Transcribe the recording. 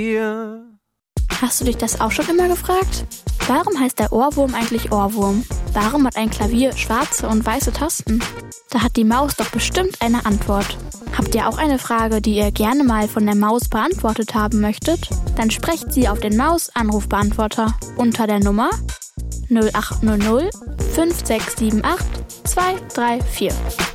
Hast du dich das auch schon immer gefragt? Warum heißt der Ohrwurm eigentlich Ohrwurm? Warum hat ein Klavier schwarze und weiße Tasten? Da hat die Maus doch bestimmt eine Antwort. Habt ihr auch eine Frage, die ihr gerne mal von der Maus beantwortet haben möchtet? Dann sprecht sie auf den Maus-Anrufbeantworter unter der Nummer 0800 5678 234.